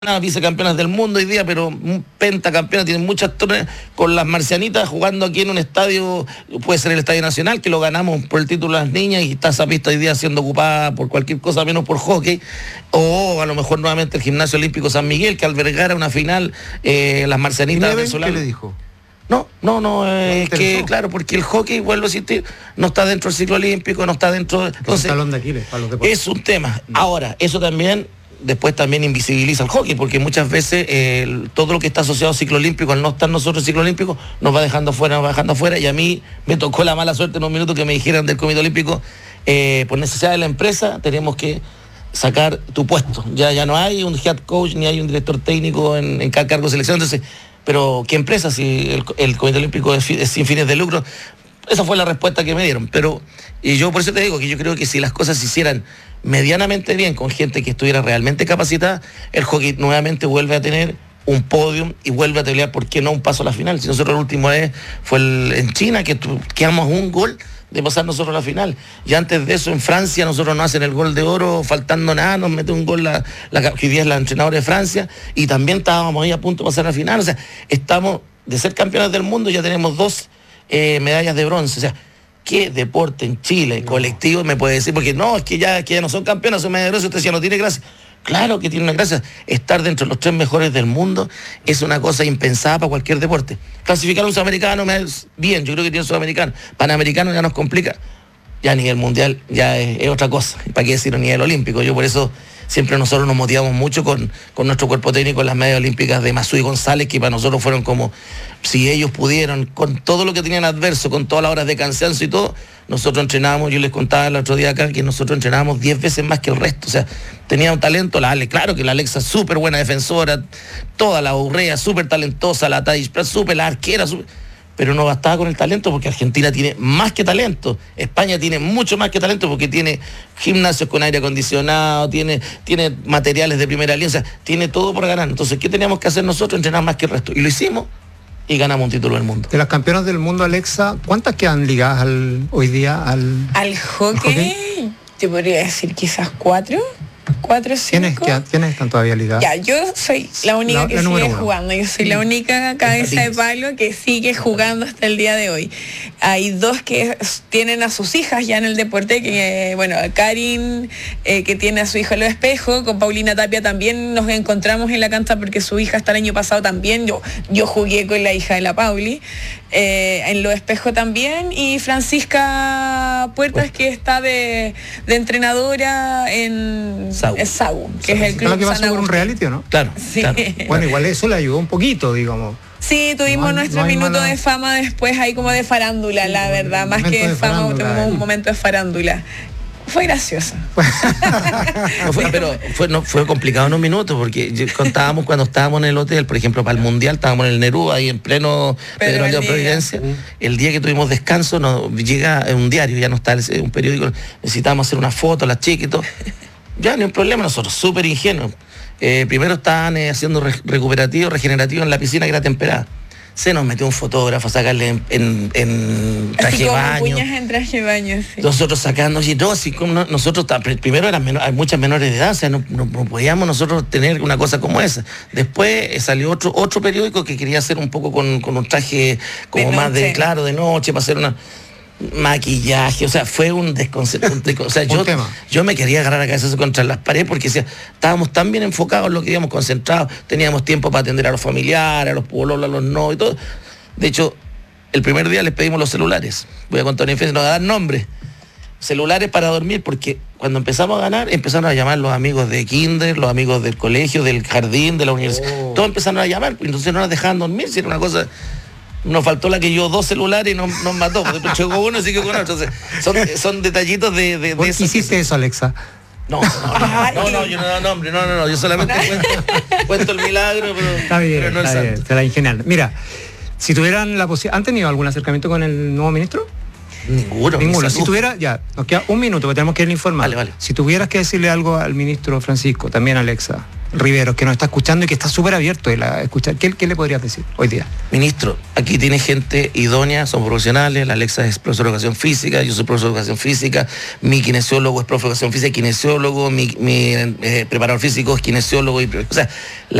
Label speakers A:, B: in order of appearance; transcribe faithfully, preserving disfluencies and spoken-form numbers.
A: vicecampeonas del mundo hoy día, pero pentacampeonas, tienen muchas torneos con las marcianitas jugando aquí en un estadio, puede ser el Estadio Nacional, que lo ganamos por el título de las niñas y está esa pista hoy día siendo ocupada por cualquier cosa menos por hockey, o a lo mejor nuevamente el Gimnasio Olímpico San Miguel, que albergara una final, eh, las marcianitas venezolanas.
B: ¿Qué le dijo?
A: No, no, no, es eh, que claro, porque el hockey, vuelvo a insistir, no está dentro del ciclo olímpico, no está dentro de... Entonces,
B: es un talón de Aquiles para los deportes.
A: Es un tema. Ahora, eso también... después también invisibiliza el hockey, porque muchas veces eh, todo lo que está asociado al ciclo olímpico, al no estar nosotros en ciclo olímpico, nos va dejando fuera, nos va dejando fuera, y a mí me tocó la mala suerte en un minuto que me dijeran del Comité Olímpico, eh, por necesidad de la empresa, tenemos que sacar tu puesto. Ya, ya no hay un head coach, ni hay un director técnico en, en cada cargo de selección, entonces, pero ¿qué empresa si el, el Comité Olímpico es, es sin fines de lucro? Esa fue la respuesta que me dieron, pero y yo por eso te digo que yo creo que si las cosas se hicieran medianamente bien con gente que estuviera realmente capacitada, el hockey nuevamente vuelve a tener un podium y vuelve a pelear, ¿por qué no un paso a la final? Si nosotros la última vez fue el, en China, que tu, quedamos un gol de pasar nosotros a la final, y antes de eso en Francia nosotros nos hacen el gol de oro faltando nada, nos mete un gol la, la que hoy día es la entrenadora de Francia, y también estábamos ahí a punto de pasar a la final. O sea, estamos de ser campeones del mundo, ya tenemos dos eh, medallas de bronce. O sea, ¿qué deporte en Chile, colectivo, me puede decir? Porque no, es que ya, que ya no son campeonas, son medallas de bronce, usted ya no tiene gracia. Claro que tiene una gracia. Estar dentro de los tres mejores del mundo es una cosa impensada para cualquier deporte. Clasificar a un sudamericano me es bien, yo creo que tiene un sudamericano. Panamericano ya nos complica. Ya a nivel mundial ya es, es otra cosa. ¿Para qué decir a nivel olímpico? Yo por eso siempre nosotros nos motivamos mucho con, con nuestro cuerpo técnico en las medallas olímpicas de Masú y González, que para nosotros fueron como, si ellos pudieron, con todo lo que tenían adverso, con todas las horas de cansancio y todo, nosotros entrenábamos, yo les contaba el otro día acá, que nosotros entrenábamos diez veces más que el resto. O sea, tenía un talento, la Ale, claro que la Alexa es súper buena defensora, toda la Urrea súper talentosa, la Thais Prat súper, la arquera súper... pero no bastaba con el talento, porque Argentina tiene más que talento, España tiene mucho más que talento, porque tiene gimnasios con aire acondicionado, tiene, tiene materiales de primera línea, o sea, tiene todo por ganar. Entonces, ¿qué teníamos que hacer nosotros? Entrenar más que el resto, y lo hicimos, y ganamos un título del mundo.
B: De las campeonas del mundo, Alexa, ¿cuántas quedan ligadas al, hoy día al...
C: al hockey? ¿hockey? Te podría decir quizás cuatro. Cuatro, cinco.
B: ¿Quiénes, ¿Quiénes están todavía ligadas?
C: Ya, yo soy la única la, que la sigue uno. jugando. Yo soy la única cabeza de palo que sigue jugando hasta el día de hoy. Hay dos que tienen a sus hijas ya en el deporte, que bueno, Karin, eh, que tiene a su hijo en los espejos, con Paulina Tapia también nos encontramos en la cancha porque su hija hasta el año pasado también, yo, yo jugué con la hija de la Pauli, eh, en los espejos también, y Francisca Puertas, que está de, de entrenadora en Sau, es Sau, que es el club.
B: ¿Es la que va a ser un reality o no?
A: Claro,
C: sí.
A: Claro.
B: Bueno, igual eso le ayudó un poquito, digamos.
C: Sí, tuvimos no, nuestro no minuto mala... de fama después ahí como de farándula, sí, la verdad, más que de fama, tuvimos eh. un momento de farándula. Fue gracioso.
A: no fue, pero fue, no, fue complicado en un minuto, porque yo, contábamos cuando estábamos en el hotel, por ejemplo, para el Mundial, estábamos en el Nerú, ahí en pleno Pedro Aldea Providencia. Uh. El día que tuvimos descanso, nos llega un diario, ya no está un periódico, necesitábamos hacer una foto, las chicas y todo. Ya, no hay problema, nosotros, súper ingenuos. Eh, primero estaban eh, haciendo re recuperativo, regenerativo en la piscina que era temperada. Se nos metió un fotógrafo a sacarle en, en, en traje de baño.
C: en traje de baño, sí.
A: Nosotros sacando, y no, así como no, nosotros, primero eran menor, hay muchas menores de edad, o sea, no, no, no podíamos nosotros tener una cosa como esa. Después eh, salió otro otro periódico que quería hacer un poco con, con un traje como de más de, claro, de noche, para hacer una... maquillaje, o sea, fue un desconcerto. O sea, yo, yo me quería agarrar a cabeza contra las paredes, porque o sea, estábamos tan bien enfocados en lo que íbamos concentrados, teníamos tiempo para atender a los familiares, a los pololos, a los no y todo. De hecho, el primer día les pedimos los celulares. Voy a contar una infancia, nos va a dar nombre. Celulares para dormir, porque cuando empezamos a ganar, empezaron a llamar los amigos de kinder, los amigos del colegio, del jardín, de la universidad. Oh. Todos empezaron a llamar, entonces no nos dejaban dormir, si era una cosa... Nos faltó la que yo dos celulares y nos, nos mató. Después llegó uno y siguió con otro. Entonces, son, son detallitos de, de,
B: ¿Por
A: de
B: qué hiciste eso, Alexa?
A: No, no, no, no, no, yo no doy nombre, no, no, no, yo solamente cuento, cuento el milagro, pero,
B: está bien,
A: pero no
B: está
A: el
B: bien,
A: santo.
B: Te la ingenial. Mira, si tuvieran la posibilidad, ¿han tenido algún acercamiento con el nuevo ministro?
A: Ninguno.
B: Ninguno. Si tuviera, ya, nos queda un minuto, porque tenemos que ir a informar.
A: Vale, vale.
B: Si tuvieras que decirle algo al ministro Francisco, también a Alexa, Riveros, que nos está escuchando y que está súper abierto a escuchar, ¿qué, ¿qué le podrías decir hoy día?
A: Ministro, aquí tiene gente idónea, son profesionales, la Alexa es profesora de educación física, yo soy profesor de educación física, mi kinesiólogo es profesor de educación física y kinesiólogo, mi, mi eh, preparador físico es kinesiólogo, y, o sea, la